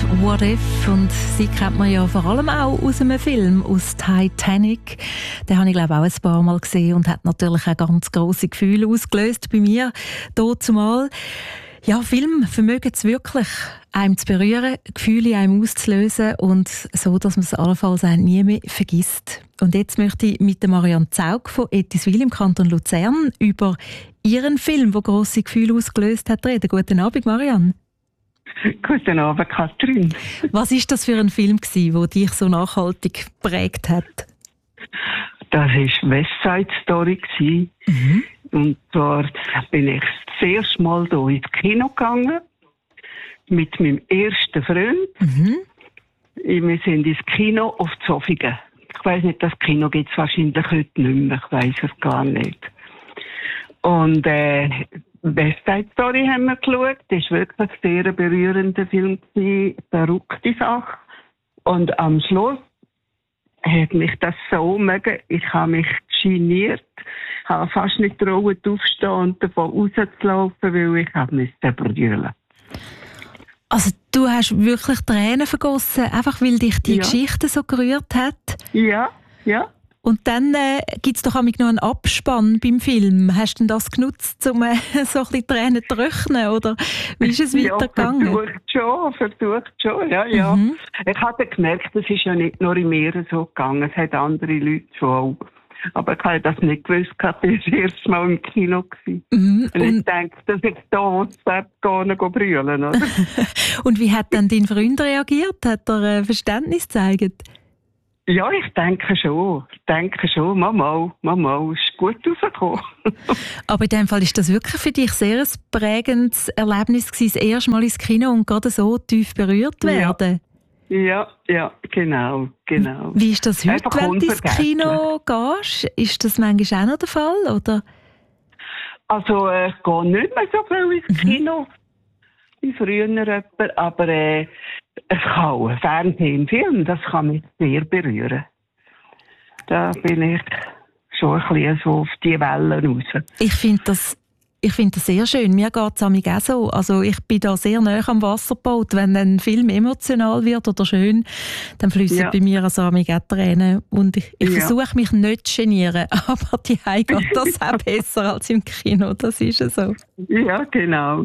What If, und sie kennt man ja vor allem auch aus einem Film, aus Titanic. Den habe ich, glaube ich, auch ein paar Mal gesehen und hat natürlich auch ganz grosse Gefühle ausgelöst bei mir, dazumal. Ja, Filme vermögen es wirklich, einem zu berühren, Gefühle in einem auszulösen und so, dass man es allenfalls auch nie mehr vergisst. Und jetzt möchte ich mit der Marianne Zaug von Ettiswil im Kanton Luzern über ihren Film, der grosse Gefühle ausgelöst hat, reden. Guten Abend, Marianne. Guten Abend, Katrin. Was war das für ein Film, der dich so nachhaltig geprägt hat? Das war West Side Story. Mhm. Und zwar bin ich das erste Mal hier ins Kino gegangen. Mit meinem ersten Freund. Mhm. Wir sind ins Kino auf Zofingen. Ich weiss nicht, das Kino gibt es wahrscheinlich heute nicht mehr. Ich weiss es gar nicht. Und West Side Story haben wir geschaut. Das war wirklich ein sehr berührender Film. Verrückte Sache. Und am Schluss hat mich das so mögen. Ich habe mich geniert. Ich habe fast nicht getraut, aufzustehen und davon rauszulaufen, weil ich musste brüllen. Also du hast wirklich Tränen vergossen, einfach weil dich die Geschichte so gerührt hat? Ja, ja. Und dann gibt es doch noch einen Abspann beim Film. Hast du denn das genutzt, um so ein bisschen Tränen zu trocknen? Oder wie ist es weitergegangen? Versucht schon, ja. Mhm. Ich habe gemerkt, es ist ja nicht nur in mir so gegangen, es hat andere Leute schon auch. Aber ich habe das nicht gewusst, ich war das erste Mal im Kino. Mhm. Und ich denke, dass ich da gar nicht brüllen, oder? Und wie hat dann dein Freund reagiert? Hat er Verständnis gezeigt? Ja, ich denke schon. Mama, ist gut rausgekommen. Aber in dem Fall ist das wirklich für dich sehr ein prägendes Erlebnis gewesen, das erste Mal ins Kino und gerade so tief berührt werden. Ja, genau. Wie ist das heute, wenn du ins Kino gehst? Ist das manchmal auch noch der Fall, oder? Also, ich gehe nicht mehr so viel ins Kino wie früher, aber es kann auch Fernsehen, Film, das kann mich sehr berühren. Da bin ich schon ein bisschen so auf die Wellen raus. Ich finde das sehr schön. Mir geht es auch so. Also ich bin da sehr nah am Wasserboot. Wenn ein Film emotional wird oder schön, dann fließen bei mir also auch Tränen. Und ich versuche mich nicht zu genieren, aber die Hause geht das auch besser als im Kino. Das ist so. Ja, genau.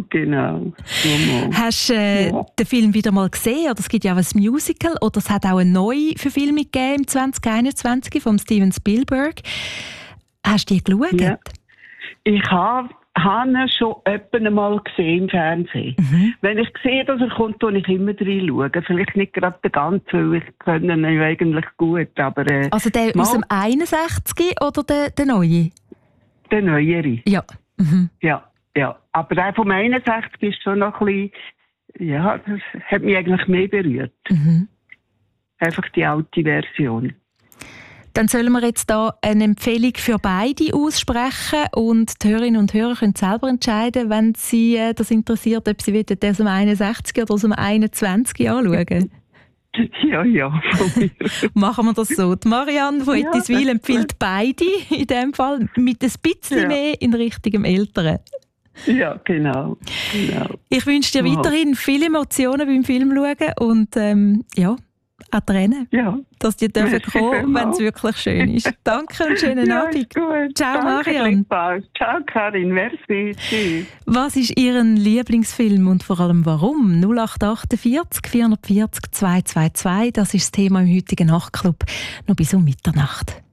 Hast du den Film wieder mal gesehen? Oder es gibt ja auch ein Musical. Oder es hat auch eine neue Verfilmung gegeben im 2021 von Steven Spielberg. Hast du die geschaut? Ja. Ich habe ihn schon einmal gesehen im Fernsehen. Mhm. Wenn ich sehe, dass er kommt, schaue ich immer reinschauen. Vielleicht nicht gerade den ganzen, weil ich kenne ihn eigentlich gut. Aber, also der aus dem 61 oder der neue? Der neuere. Ja. Mhm. Ja. Aber der vom 61 ist schon noch ein bisschen, das hat mich eigentlich mehr berührt. Mhm. Einfach die alte Version. Dann sollen wir jetzt hier eine Empfehlung für beide aussprechen und die Hörerinnen und Hörer können selber entscheiden, wenn sie das interessiert, ob sie den aus dem 61 oder aus dem 21 anschauen. Ja. Machen wir das so. Die Marianne von Ettiswil empfiehlt beide, in dem Fall mit ein bisschen mehr in Richtung Älteren. Ja, genau. Ich wünsche dir weiterhin viele Emotionen beim Film schauen und auch Tränen, dass die dürfen kommen, wenn es wirklich schön ist. Danke und schönen Abend. Gut. Ciao, Marianne. Ciao, Karin. Merci. Tschüss. Was ist Ihr Lieblingsfilm und vor allem warum? 0848 440 222, das ist das Thema im heutigen Nachtclub. Noch bis um Mitternacht.